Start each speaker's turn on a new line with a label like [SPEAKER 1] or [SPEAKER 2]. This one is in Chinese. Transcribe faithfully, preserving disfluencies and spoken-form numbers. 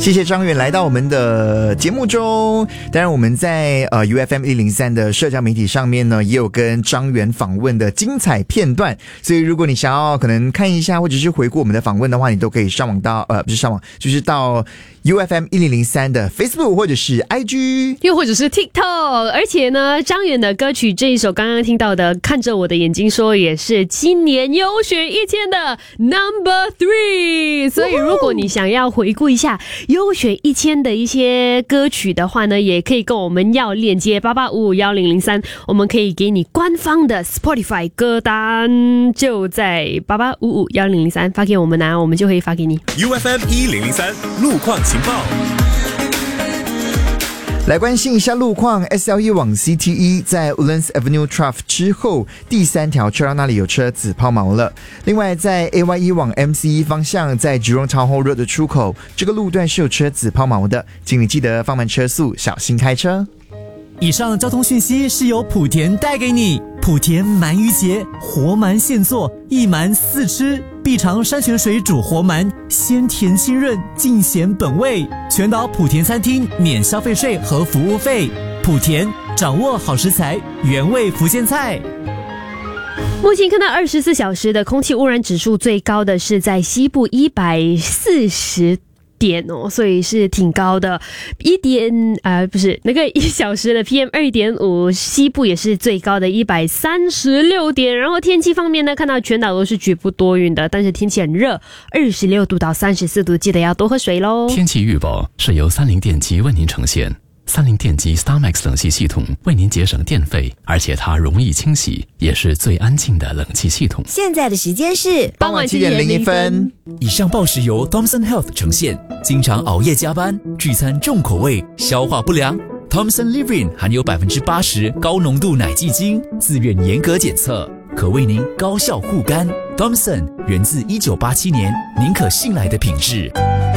[SPEAKER 1] 谢谢张远来到我们的节目中。当然我们在呃 U F M 一零三的社交媒体上面呢，也有跟张远访问的精彩片段，所以如果你想要可能看一下或者是回顾我们的访问的话，你都可以上网到呃不是上网，就是到 U F M 一零零三的 Facebook 或者是 I G
[SPEAKER 2] 又或者是 TikTok。 而且呢，张远的歌曲这一首刚刚听到的看着我的眼睛说也是今年优选一千的 Number Three。 所以如果你想要回顾一下优选一千的一些歌曲的话呢，也可以跟我们要链接八八五五一零零三，我们可以给你官方的 Spotify 歌单，就在八八五五一零零三发给我们啊，我们就会发给你。
[SPEAKER 3] U F M 一零零三路况情报。
[SPEAKER 1] 来关心一下路况 ，S L E 往 C T E 在 Woodlands Avenue Trough 之后第三条车道那里有车子抛锚了。另外，在 A Y E 往 M C E 方向，在 Jurong Town Hall Road 的出口，这个路段是有车子抛锚的，请你记得放慢车速，小心开车。
[SPEAKER 4] 以上交通讯息是由莆田带给你。莆田鳗鱼节，活鳗现做，一鳗四吃，必尝山泉水煮活鳗，鲜甜清润，尽显本味。全岛莆田餐厅免消费税和服务费。莆田掌握好食材，原味福建菜。
[SPEAKER 2] 目前看到二十四小时的空气污染指数最高的是在西部一百四十点哦，所以是挺高的。一点呃不是那个一小时的 P M 二点五， 西部也是最高的一百三十六点。然后天气方面呢，看到全岛都是局部多云的，但是天气很热，二十六度到三十四度，记得要多喝水咯。
[SPEAKER 5] 天气预报是由三菱电机为您呈现。三菱电机 StarMax 冷气系统为您节省电费，而且它容易清洗，也是最安静的冷气系统。
[SPEAKER 6] 现在的时间是
[SPEAKER 1] 傍晚七点零一分。
[SPEAKER 4] 以上报时由 Thomson Health 呈现。经常熬夜加班，聚餐重口味，消化不良。Thomson Living 含有百分之八十高浓度奶蓟精，自愿严格检测，可为您高效护肝。Thomson 源自一九八七年，您可信赖的品质。